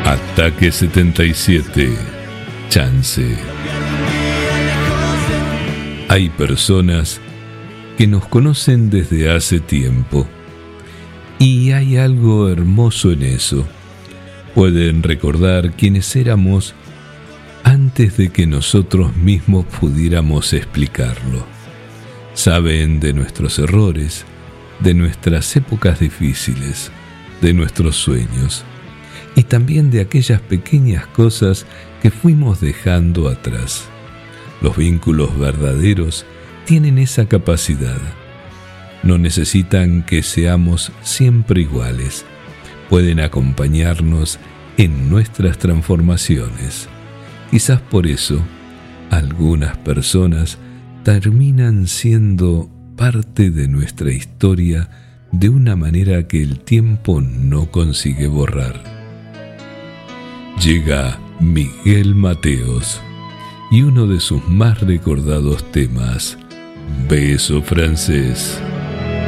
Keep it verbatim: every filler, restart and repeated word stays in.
Ataque setenta y siete. Chance. Hay personas que nos conocen desde hace tiempo y hay algo hermoso en eso. Pueden recordar quiénes éramos antes de que nosotros mismos pudiéramos explicarlo. Saben de nuestros errores, de nuestras épocas difíciles, de nuestros sueños y también de aquellas pequeñas cosas que fuimos dejando atrás. Los vínculos verdaderos tienen esa capacidad. No necesitan que seamos siempre iguales. Pueden acompañarnos en nuestras transformaciones. Quizás por eso, algunas personas terminan siendo parte de nuestra historia de una manera que el tiempo no consigue borrar. Llega Miguel Mateos y uno de sus más recordados temas, Beso Francés.